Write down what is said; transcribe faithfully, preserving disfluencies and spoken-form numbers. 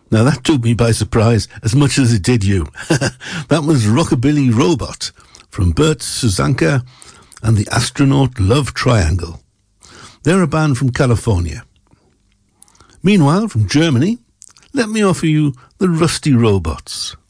Now that took me by surprise as much as it did you. That was Rockabilly Robot from Bert Susanka and the Astronaut Love Triangle. They're a band from California. Meanwhile, from Germany, let me offer you the Rusty Robots.